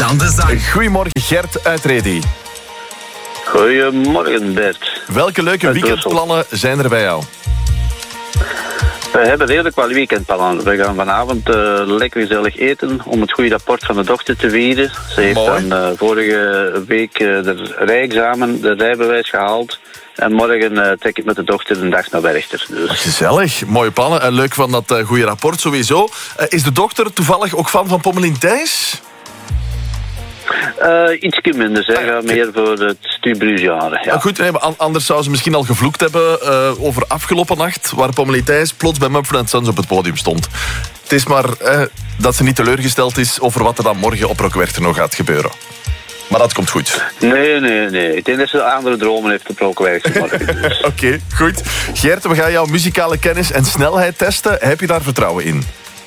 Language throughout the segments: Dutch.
van de zang. Goedemorgen, Gert uit Redi. Goedemorgen, Bert. Welke leuke weekendplannen zijn er bij jou? We hebben redelijk wat weekendplannen. We gaan vanavond lekker gezellig eten om het goede rapport van de dochter te vieren. Ze heeft dan vorige week de rijexamen, de rijbewijs gehaald. En morgen trek ik met de dochter een dag naar Werchter. Dus. Gezellig, mooie plannen. En leuk van dat goede rapport sowieso. Is de dochter toevallig ook fan van Pommelien Thijs? Ietsje minder, ze gaat meer voor het Stubrugiare. Ja. Goed, nee, maar anders zou ze misschien al gevloekt hebben over afgelopen nacht, waar Pommelien Thijs plots bij Mumford & Sons op het podium stond. Het is maar dat ze niet teleurgesteld is over wat er dan morgen op Rock Werchter nog gaat gebeuren. Maar dat komt goed. Nee. Ik denk dat ze andere dromen heeft op Rock Werchter morgen. Dus. Oké, goed. Gert, we gaan jouw muzikale kennis en snelheid testen. Heb je daar vertrouwen in?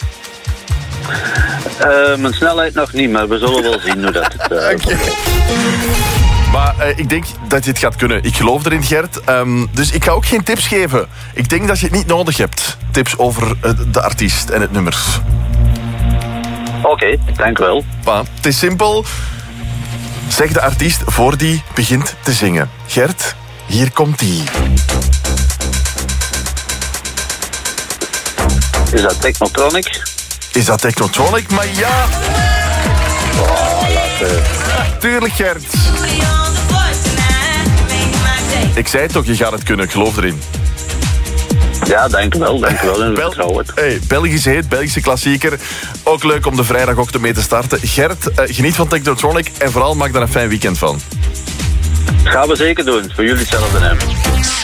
Mijn snelheid nog niet, maar we zullen wel zien hoe dat het okay. Maar ik denk dat je het gaat kunnen. Ik geloof erin, Gert. Dus ik ga ook geen tips geven. Ik denk dat je het niet nodig hebt. Tips over de artiest en het nummer. Oké, dank wel. Het is simpel. Zeg de artiest voor die begint te zingen. Gert, hier komt die. Is dat Technotronic? Is dat Technotronic? Maar ja! Tuurlijk, Gert. Ik zei toch, je gaat het kunnen. Ik geloof erin. Ja, dank u wel. Belgisch heet, Belgische klassieker. Ook leuk om de vrijdagochtend mee te starten. Gert, geniet van Technotronic en vooral maak daar een fijn weekend van. Gaan we zeker doen. Voor jullie hetzelfde.